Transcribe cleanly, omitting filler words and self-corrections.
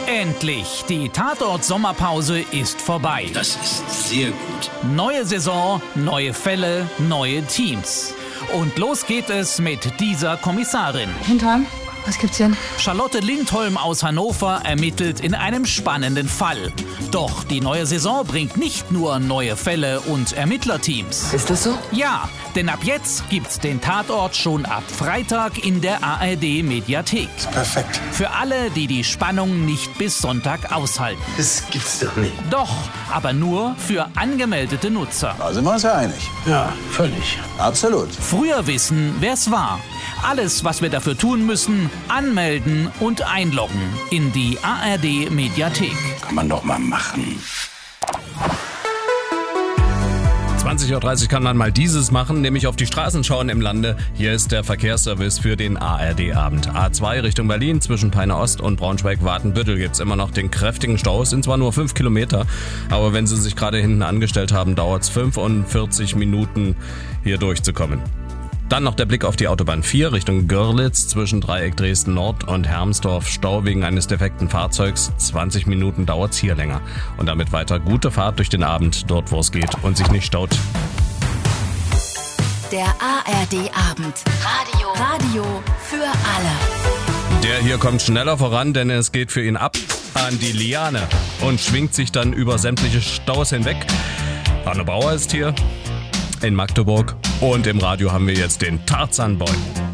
Endlich, die Tatort-Sommerpause ist vorbei. Das ist sehr gut. Neue Saison, neue Fälle, neue Teams. Und los geht es mit dieser Kommissarin. Hintern, was gibt's denn? Charlotte Lindholm aus Hannover ermittelt in einem spannenden Fall. Doch die neue Saison bringt nicht nur neue Fälle und Ermittlerteams. Ist das so? Ja, denn ab jetzt gibt's den Tatort schon ab Freitag in der ARD-Mediathek. Perfekt. Für alle, die die Spannung nicht bis Sonntag aushalten. Das gibt's doch nicht. Doch, aber nur für angemeldete Nutzer. Da sind wir uns ja einig. Ja, völlig. Absolut. Früher wissen, wer's war. Alles, was wir dafür tun müssen, anmelden und einloggen in die ARD-Mediathek. Kann man doch mal machen. 20.30 Uhr kann man mal dieses machen, nämlich auf die Straßen schauen im Lande. Hier ist der Verkehrsservice für den ARD-Abend. A2 Richtung Berlin, zwischen Peine Ost und Braunschweig-Watenbüttel gibt's immer noch den kräftigen Stau. Es sind zwar nur 5 Kilometer, aber wenn Sie sich gerade hinten angestellt haben, dauert's 45 Minuten, hier durchzukommen. Dann noch der Blick auf die Autobahn 4 Richtung Görlitz zwischen Dreieck Dresden Nord und Hermsdorf. Stau wegen eines defekten Fahrzeugs. 20 Minuten dauert's hier länger. Und damit weiter gute Fahrt durch den Abend, dort wo es geht und sich nicht staut. Der ARD-Abend. Radio für alle. Der hier kommt schneller voran, denn es geht für ihn ab an die Liane und schwingt sich dann über sämtliche Staus hinweg. Arno Bauer ist hier in Magdeburg und im Radio haben wir jetzt den Tarzan Boy.